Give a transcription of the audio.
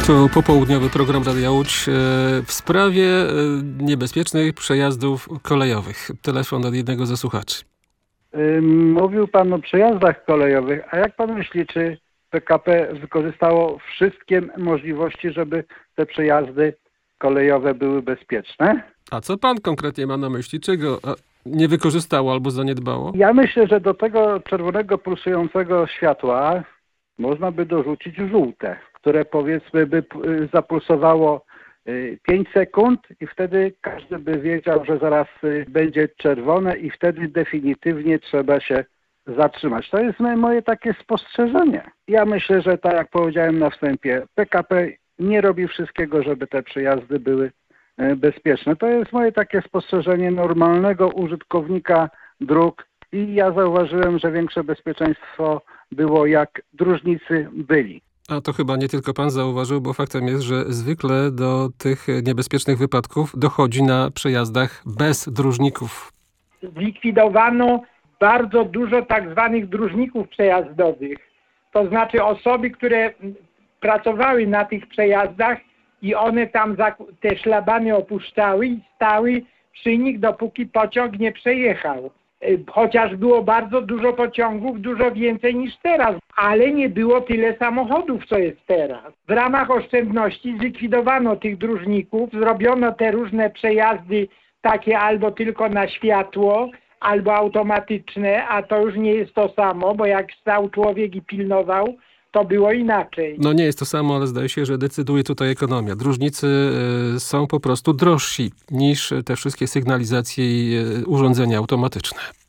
To popołudniowy program Radia Łódź w sprawie niebezpiecznych przejazdów kolejowych. Telefon od jednego ze słuchaczy. Mówił pan o przejazdach kolejowych, a jak pan myśli, czy PKP wykorzystało wszystkie możliwości, żeby te przejazdy kolejowe były bezpieczne? A co pan konkretnie ma na myśli? Czego nie wykorzystało albo zaniedbało? Ja myślę, że do tego czerwonego pulsującego światła można by dorzucić żółte, które powiedzmy by zapulsowało 5 sekund i wtedy każdy by wiedział, że zaraz będzie czerwone i wtedy definitywnie trzeba się zatrzymać. To jest moje takie spostrzeżenie. Ja myślę, że tak jak powiedziałem na wstępie, PKP nie robi wszystkiego, żeby te przejazdy były bezpieczne. To jest moje takie spostrzeżenie normalnego użytkownika dróg i ja zauważyłem, że większe bezpieczeństwo było jak dróżnicy byli. A to chyba nie tylko pan zauważył, bo faktem jest, że zwykle do tych niebezpiecznych wypadków dochodzi na przejazdach bez dróżników. Zlikwidowano bardzo dużo tak zwanych dróżników przejazdowych. To znaczy osoby, które pracowały na tych przejazdach i one tam te szlabany opuszczały i stały przy nich, dopóki pociąg nie przejechał. Chociaż było bardzo dużo pociągów, dużo więcej niż teraz, ale nie było tyle samochodów, co jest teraz. W ramach oszczędności zlikwidowano tych dróżników, zrobiono te różne przejazdy takie albo tylko na światło, albo automatyczne, a to już nie jest to samo, bo jak stał człowiek i pilnował, to było inaczej. No nie jest to samo, ale zdaje się, że decyduje tutaj ekonomia. Dróżnicy są po prostu drożsi niż te wszystkie sygnalizacje i urządzenia automatyczne.